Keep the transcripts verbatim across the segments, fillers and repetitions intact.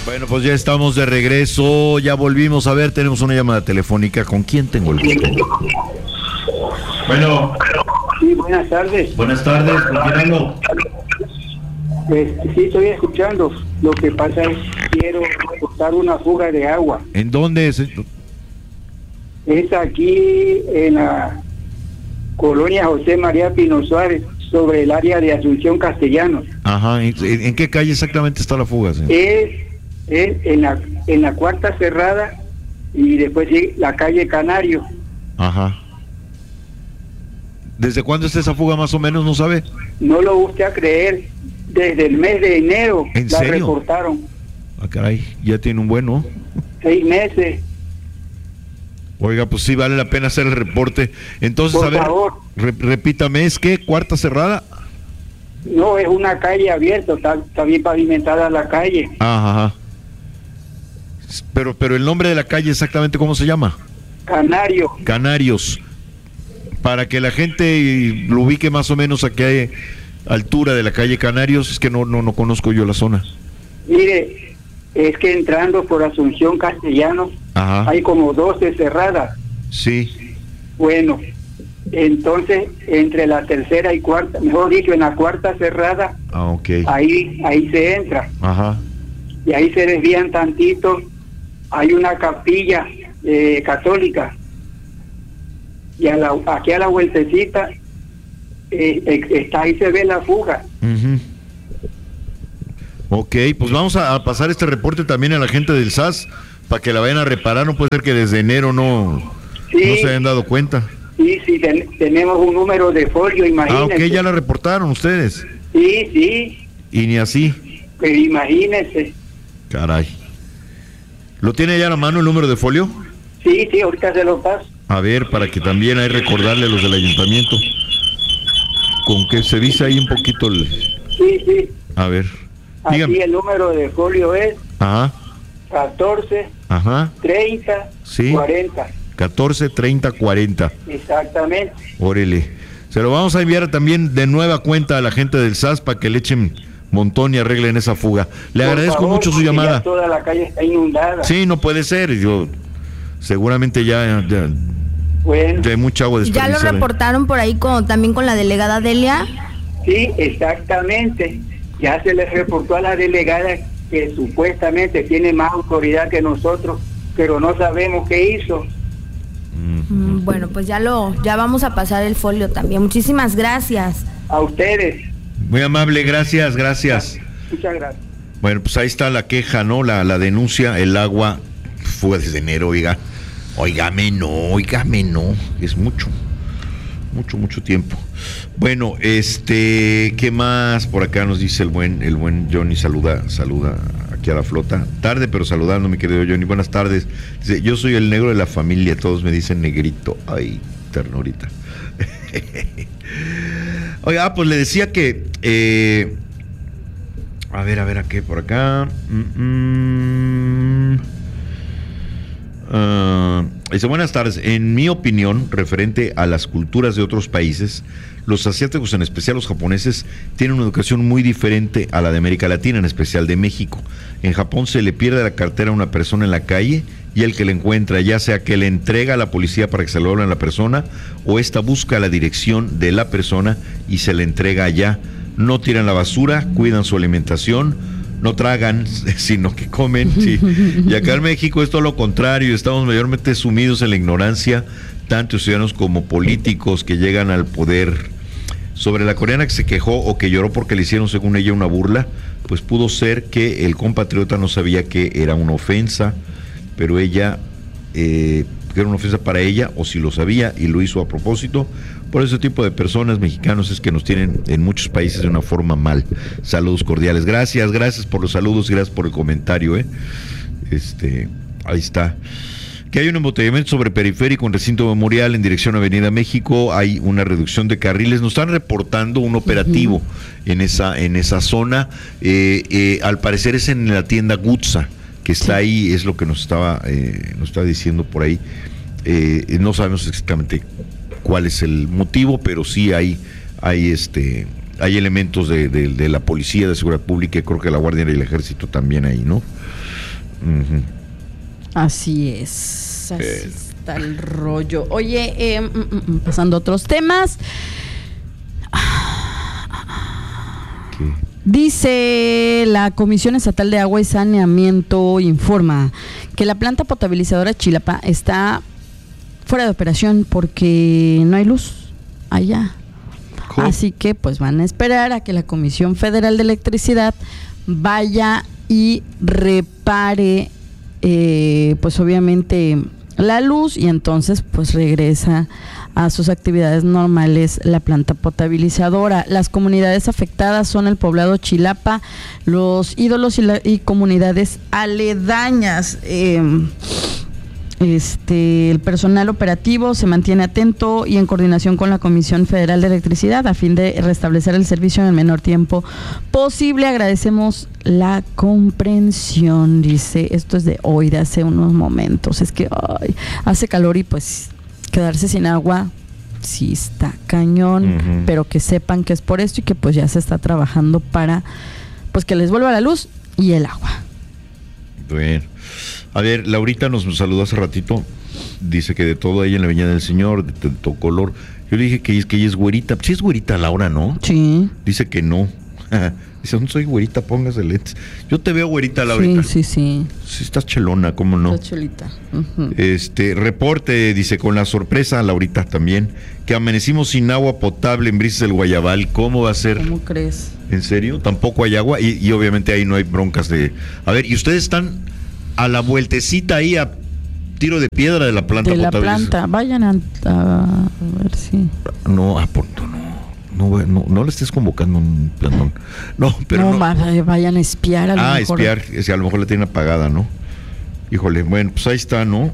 Bueno, pues ya estamos de regreso, ya volvimos a ver, tenemos una llamada telefónica. ¿Con quién tengo el gusto? Bueno. Sí, buenas tardes. Buenas tardes, ¿con quién hablo? Este, sí, estoy escuchando. Lo que pasa es que quiero reportar una fuga de agua. ¿En dónde es? Es aquí en la colonia José María Pino Suárez, sobre el área de Asunción Castellanos. Ajá, ¿en, en qué calle exactamente está la fuga, señor? Es, es en la en la cuarta cerrada y después sí, la calle Canario. Ajá. ¿Desde cuándo está esa fuga más o menos, no sabe? No lo guste a creer, desde el mes de enero ¿En la serio? reportaron. Ah, caray, ya tiene un buen, ¿no? Seis meses. Oiga, pues sí, vale la pena hacer el reporte. Entonces, Por a ver, favor. re- repítame, ¿es qué? ¿Cuarta cerrada? No, es una calle abierta, está, está bien pavimentada la calle. Ajá, ajá. Pero, pero el nombre de la calle exactamente, ¿cómo se llama? Canario. Canarios. Para que la gente lo ubique más o menos a qué altura de la calle Canarios, es que no, no, no conozco yo la zona. Mire, es que entrando por Asunción Castellanos, Ajá. hay como doce cerradas. Sí. Bueno, entonces entre la tercera y cuarta, mejor dicho, en la cuarta cerrada, Ah, ok. ahí ahí se entra. Ajá. Y ahí se desvían tantito. Hay una capilla eh, católica. Y a la, aquí a la vueltecita, eh, eh, está ahí se ve la fuga. Uh-huh. Ok, pues vamos a, a pasar este reporte también a la gente del S A S para que la vayan a reparar. No puede ser que desde enero no, Sí. no se hayan dado cuenta. Sí, sí, ten- tenemos un número de folio, imagínese. Ah, ok, ya la reportaron ustedes. Sí, sí, Y ni así. pero imagínese. Caray. ¿Lo tiene ya a la mano el número de folio? Sí, sí, ahorita se lo paso. A ver, para que también hay recordarle a los del ayuntamiento. Con que se dice ahí un poquito el... Sí, sí. A ver. Aquí Dígame. el número de folio es Ajá, catorce, ajá. treinta, Sí. cuarenta. catorce, treinta, cuarenta. Exactamente. Órale. Se lo vamos a enviar también de nueva cuenta a la gente del S A S para que le echen montón y arreglen esa fuga. Le Por agradezco favor, mucho su porque llamada. ya toda la calle está inundada. Sí, no puede ser. Yo seguramente ya, ya, Bueno, ya hay mucha agua Ya lo desperdiciada. reportaron por ahí con, también con la delegada Delia. sí, exactamente. Ya se les reportó a la delegada que supuestamente tiene más autoridad que nosotros, pero no sabemos qué hizo. Mm, Bueno, pues ya lo, ya vamos a pasar el folio también. Muchísimas gracias. A ustedes. Muy amable, gracias, gracias. Muchas gracias. Bueno, pues ahí está la queja, ¿no? La, la denuncia, el agua fue desde enero, oiga. Óigame, no, óigame, no. Es mucho, mucho, mucho tiempo. Bueno, este, ¿qué más? Por acá nos dice el buen, el buen Johnny, saluda, saluda aquí a la flota. Tarde, pero saludando, mi querido Johnny. Buenas tardes. Dice, yo soy el negro de la familia, todos me dicen negrito. Ay, ternurita. Oiga, pues le decía que eh, a ver, a ver, ¿a qué? Por acá. Mm, mm. Uh, dice, buenas tardes. En mi opinión, referente a las culturas de otros países, los asiáticos, en especial los japoneses, tienen una educación muy diferente a la de América Latina, en especial de México. En Japón se le pierde la cartera a una persona en la calle y el que la encuentra, ya sea que le entrega a la policía para que se lo devuelvan a la persona, o ésta busca la dirección de la persona y se le entrega allá. No tiran la basura, cuidan su alimentación, no tragan, sino que comen. Sí. Y acá en México es todo lo contrario, estamos mayormente sumidos en la ignorancia, tanto ciudadanos como políticos que llegan al poder. Sobre la coreana que se quejó o que lloró porque le hicieron, según ella, una burla, pues pudo ser que el compatriota no sabía que era una ofensa, pero ella, eh, que era una ofensa para ella, o si lo sabía y lo hizo a propósito. Por ese tipo de personas mexicanos es que nos tienen en muchos países de una forma mal. Saludos cordiales. Gracias, gracias por los saludos, gracias por el comentario, ¿eh? Este, ahí está. Que hay un embotellamiento sobre periférico en recinto memorial en dirección a Avenida México, hay una reducción de carriles, nos están reportando un operativo uh-huh. en esa en esa zona, eh, eh, al parecer es en la tienda Gutza, que está ahí, es lo que nos estaba eh, nos está diciendo por ahí, eh, no sabemos exactamente cuál es el motivo, pero sí hay, hay este hay elementos de, de, de la policía, de seguridad pública, y creo que la Guardia y el Ejército también ahí, ¿no? Uh-huh. Así es, así eh. está el rollo. Oye, eh, mm, mm, pasando a otros temas. ¿Qué? Dice la Comisión Estatal de Agua y Saneamiento, informa que la planta potabilizadora Chilapa está fuera de operación porque no hay luz allá. ¿Cómo? Así que pues van a esperar a que la Comisión Federal de Electricidad vaya y repare eh, pues obviamente la luz, y entonces pues regresa a sus actividades normales la planta potabilizadora. Las comunidades afectadas son el poblado Chilapa, los ídolos y, la, y comunidades aledañas. Eh, Este, el personal operativo se mantiene atento y en coordinación con la Comisión Federal de Electricidad a fin de restablecer el servicio en el menor tiempo posible. Agradecemos la comprensión, dice. Esto es de hoy, de hace unos momentos. Es que ay, hace calor y pues quedarse sin agua sí está cañón, uh-huh. pero que sepan que es por esto y que pues ya se está trabajando para pues que les vuelva la luz y el agua. Bien. A ver, Laurita nos saludó hace ratito, dice que de todo ella en la Viña del Señor, de, de todo color. Yo le dije que, que ella es güerita. Sí es güerita, Laura, ¿no? Sí. Dice que no. Dice, no soy güerita, póngase lentes. Yo te veo güerita, Laurita. Sí, sí, sí. Sí, estás chelona, ¿cómo no? Estás chelita. Uh-huh. Este, reporte, dice, con la sorpresa, Laurita, también, que amanecimos sin agua potable en Brisas del Guayabal. ¿Cómo va a ser? ¿Cómo crees? ¿En serio? Tampoco hay agua y, y obviamente ahí no hay broncas de... A ver, ¿y ustedes están a la vueltecita ahí a tiro de piedra de la planta de la potable? Planta, vayan a, a ver si... No, a punto, no. No, no, no le estés convocando un plantón. No, pero no, no. Vayan a espiar a lo ah, mejor. espiar, si a lo mejor la tienen apagada, ¿no? Híjole, bueno, pues ahí está, ¿no?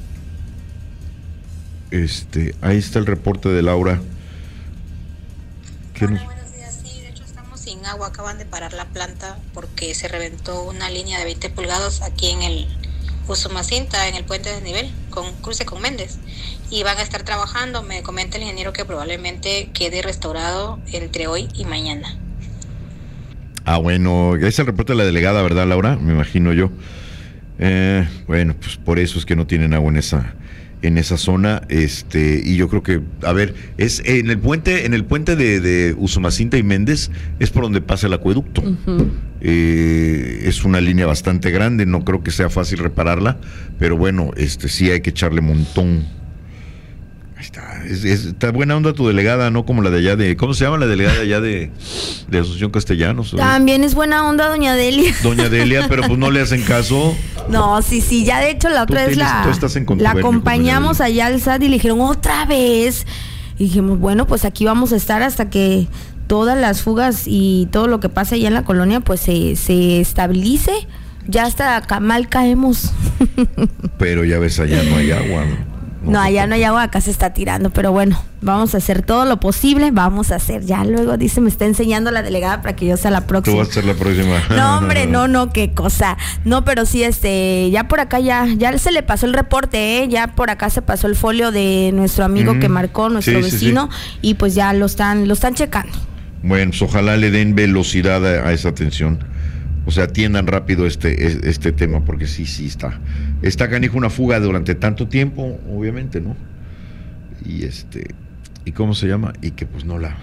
Este, ahí está el reporte de Laura. ¿Qué Hola, nos... buenos días. Sí, de hecho estamos sin agua. Acaban de parar la planta porque se reventó una línea de veinte pulgadas aquí en el Usumacinta, en el puente de desnivel, con cruce con Méndez. Y van a estar trabajando. Me comenta el ingeniero que probablemente quede restaurado entre hoy y mañana. Ah, bueno, es el reporte de la delegada, ¿verdad, Laura? Me imagino yo. Eh, bueno, pues por eso es que no tienen agua en esa en esa zona, este, y yo creo que, a ver, es en el puente, en el puente de, de Usumacinta y Méndez, es por donde pasa el acueducto. Uh-huh. Eh, es una línea bastante grande, no creo que sea fácil repararla, pero bueno, este sí hay que echarle montón. Ahí está, es, es, está buena onda tu delegada, ¿no? Como la de allá de, ¿cómo se llama la delegada de allá de, de Asociación Castellanos? También es buena onda doña Delia. Doña Delia, pero pues no le hacen caso. No, sí, sí, ya de hecho la otra vez la, la acompañamos allá al S A T y le dijeron otra vez. Y dijimos, bueno, pues aquí vamos a estar hasta que todas las fugas y todo lo que pasa allá en la colonia pues se, se estabilice. Ya hasta acá mal caemos. Pero ya ves, allá no hay agua, ¿no? No, no, allá no hay agua, acá se está tirando, pero bueno, vamos a hacer todo lo posible, vamos a hacer, ya luego dice, me está enseñando la delegada para que yo sea la próxima. Tú vas a ser la próxima. No, hombre, no, no, qué cosa. No, pero sí, este, ya por acá ya, ya se le pasó el reporte, ¿eh? Ya por acá se pasó el folio de nuestro amigo mm, que marcó, nuestro sí, vecino, sí, sí. Y pues ya lo están, lo están checando. Bueno, pues ojalá le den velocidad a, a esa atención. O sea, atiendan rápido este, este tema, porque sí, sí está. Está canijo una fuga durante tanto tiempo, obviamente, ¿no? Y este, ¿y cómo se llama? Y que pues no la,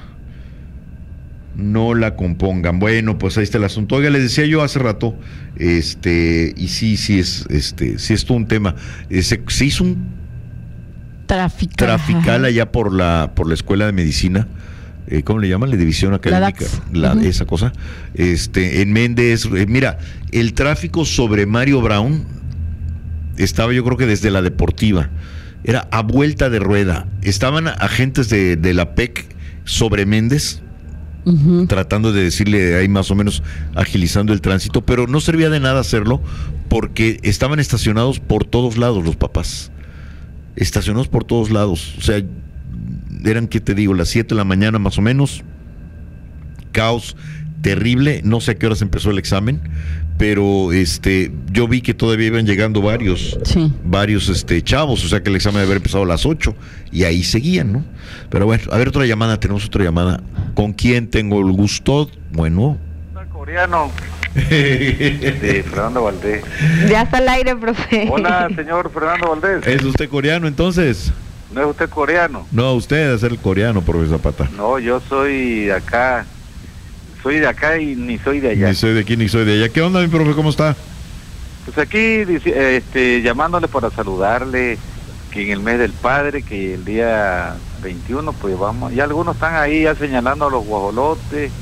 no la compongan. Bueno, pues ahí está el asunto. Oiga, les decía yo hace rato, este, y sí, sí es, este, sí es todo un tema. Eh, se, se hizo un trafical, trafical allá por la, por la escuela de medicina. Eh, ¿Cómo le llaman? La división académica, la, uh-huh. esa cosa. Este, en Méndez, eh, mira, el tráfico sobre Mario Brown estaba, yo creo que desde la deportiva, era a vuelta de rueda. Estaban agentes de, de la P E C sobre Méndez, uh-huh. tratando de decirle ahí más o menos agilizando el tránsito, pero no servía de nada hacerlo porque estaban estacionados por todos lados los papás. Estacionados por todos lados, o sea, eran, ¿qué te digo? Las siete de la mañana más o menos, caos, terrible. No sé a qué horas empezó el examen, pero este, yo vi que todavía iban llegando varios, sí. varios este, chavos, o sea que el examen debe haber empezado a las ocho y ahí seguían, ¿no? Pero bueno, a ver, otra llamada, tenemos otra llamada. ¿Con quién tengo el gusto? Bueno. Coreano. De Fernando Valdés. Ya está al aire, profe. Hola, señor Fernando Valdés. ¿Es usted coreano entonces? ¿No es usted coreano? No, usted es el coreano, profesor Zapata. No, yo soy de acá. Soy de acá y ni soy de allá. Ni soy de aquí ni soy de allá. ¿Qué onda, mi profe? ¿Cómo está? Pues aquí este, llamándole para saludarle que en el mes del padre, que el día veintiuno, pues vamos, y algunos están ahí ya señalando a los guajolotes,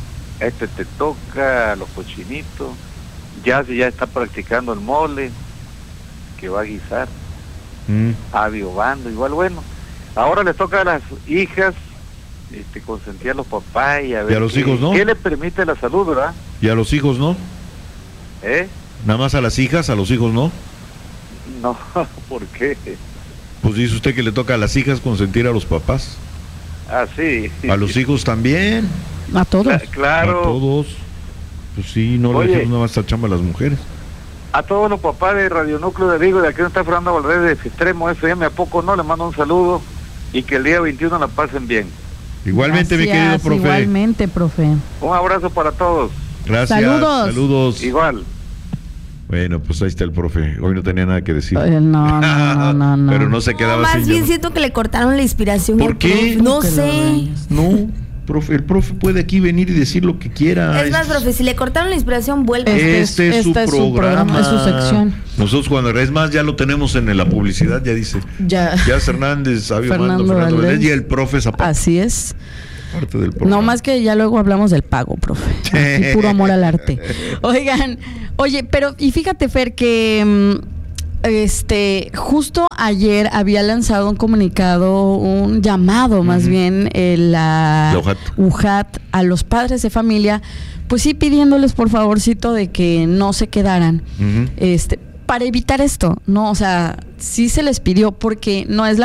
este te toca, a los cochinitos, ya se ya está practicando el mole, que va a guisar, mm. aviobando, igual bueno. Ahora les toca a las hijas este, consentir a los papás y a ver ¿Y a los qué, hijos no? qué le permite la salud, ¿verdad? ¿Y a los hijos no? ¿Eh? Nada más a las hijas, a los hijos no. No, ¿por qué? Pues dice usted que le toca a las hijas consentir a los papás. Ah, sí. A los hijos también. A todos. Cla- claro. A todos. Pues sí, no Oye, le dejemos nada más esta chamba a las mujeres. A todos los papás de Radio Núcleo de Vigo, de aquí donde está Fernando Valdés de Extremo F M, ¿a poco no? Les mando un saludo y que el día veintiuno la pasen bien. Igualmente, Gracias, mi querido profe. Igualmente, profe. Un abrazo para todos. Gracias. Saludos. Saludos. Igual. Bueno, pues ahí está el profe. Hoy no tenía nada que decir. Eh, no, no, no, no. Pero no se quedaba no, más sin bien llamar. siento que le cortaron la inspiración. ¿Por al qué? profe. No Que lo sé. reyes. No, profe, el profe puede aquí venir y decir lo que quiera. Es más, profe, si le cortaron la inspiración, vuelve. Este Este, es- es, su este es su programa. programa, es su sección. Nosotros cuando es más ya lo tenemos en la publicidad, ya dice. Ya. Ya Hernández, Sabio Fernando Mando, Fernando Valdés. Valdés y el profe Zapata. Así es. Parte del programa. No más que ya luego hablamos del pago, profe. Aquí puro amor al arte. Oigan, oye, pero y fíjate, Fer, que mm, este justo ayer había lanzado un comunicado, un llamado más Ujú. bien, eh, la La U J A T. U J A T a los padres de familia, pues sí pidiéndoles por favorcito de que no se quedaran. Ujú. Este para evitar esto, ¿no? O sea, sí se les pidió porque no es la